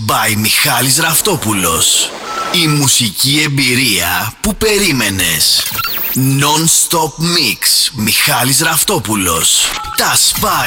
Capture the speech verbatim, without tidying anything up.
by Μιχάλης Ραφτόπουλος. Η μουσική εμπειρία που περίμενες. Non-stop mix Μιχάλης Ραφτόπουλος. Τα Spice